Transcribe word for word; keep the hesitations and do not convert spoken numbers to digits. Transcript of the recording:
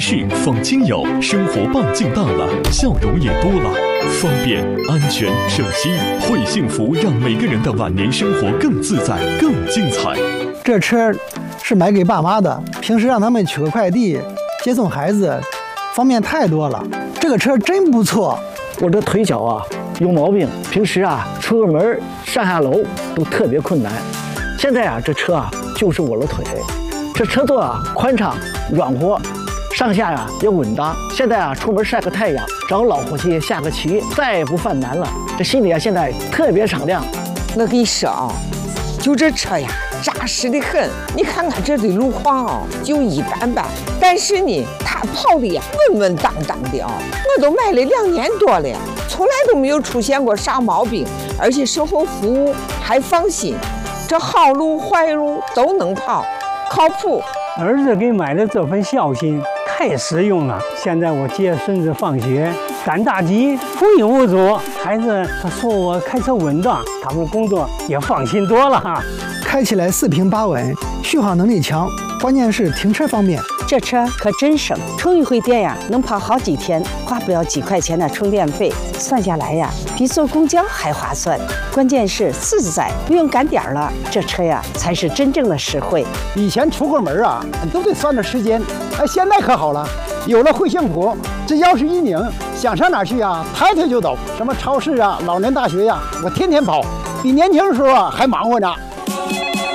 是放精油，生活半径大了，笑容也多了，方便、安全、省心，会幸福让每个人的晚年生活更自在、更精彩。 这车是买给爸妈的，平时让他们取个快递、接送孩子，方便太多了。这个车真不错。 我这腿脚啊有毛病，平时啊出个门上下楼都特别困难。现在啊这车啊就是我的腿，这车座啊宽敞软和。上下呀、啊、也稳当，现在啊出门晒个太阳，找老伙计下个棋，再也不犯难了。这心里啊现在特别敞亮。 我跟你说啊，就这车呀扎实的很。你看看这的路况啊就一般般，但是呢它跑的呀稳稳当当的啊。我都买了两年多了，从来都没有出现过啥毛病，而且售后服务还放心，这好路坏路都能跑，靠谱。 儿子给买的这份孝心太实用了。现在我接孙子放学，赶大集无影无阻，孩子他说我开车稳当，他们工作也放心多了哈。 开起来四平八稳，续航能力强，关键是停车方便。 这车可真省，充一回电呀，能跑好几天，花不了几块钱的充电费，算下来呀，比坐公交还划算。关键是自在，不用赶点儿了，这车呀才是真正的实惠。 以前出个门啊，都得算着时间，哎，现在可好了，有了惠幸福，这钥匙一拧，想上哪儿去啊，抬腿就走。什么超市啊、老年大学呀、啊，我天天跑，比年轻的时候啊还忙活呢。